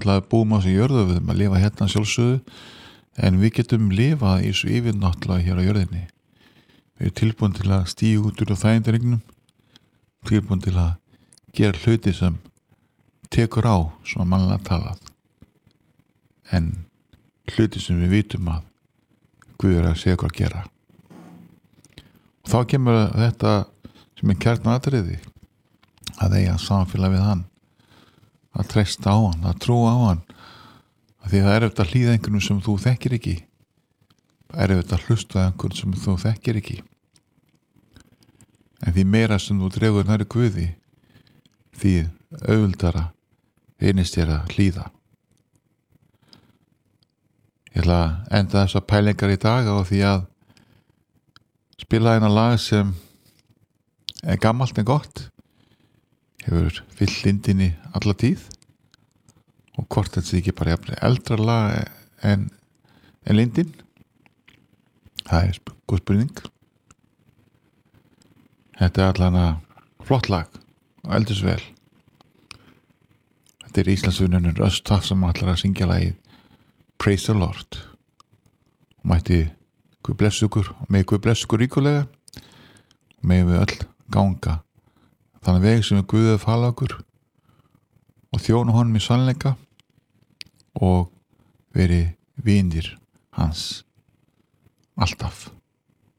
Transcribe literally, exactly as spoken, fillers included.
náttúrulega búum á þessu jörðu, við erum að lifa hérna sjálfsögðu, en við getum lifað í þessu yfirnáttúrulega hér á jörðinni. Við erum tilbúin til að stíga út úr þægindaregnum, tilbúin til að gera hluti sem tekur á, svona mannlega talað, en hluti sem við vitum að Guð er að segja hvað að gera. Og þá kemur þetta sem er kjarnaatriði, að eiga samfélag við hann, að treysta á hann, að trúa á hann, að því það er auðvitað að hlýða einhvern sem þú þekkir ekki, það er auðvitað að hlusta einhvern sem þú þekkir ekki, en því meira sem þú dregur nærri Guði, því auðvildara einist er að hlýða. Ég ætla að enda þessar pælingar í dag á því að spila eina lag sem er gamalt en gott, hefur fyllt lindinni alla tíð, og hvort þetta sé ekki bara jafnir eldra lag en, en lindin, það er góð spurning. Þetta er allan að flott lag og eldist vel. Þetta er Íslandsvinnunum Östaf sem ætlar að syngja lagið Praise the Lord, og mætti Guð blessa ykkur og með Guð blessa ykkur ríkulega, og með við öll ganga þannig veg sem við Guð að fala okkur og þjóna honum í sannleika og veri vinir hans alltaf.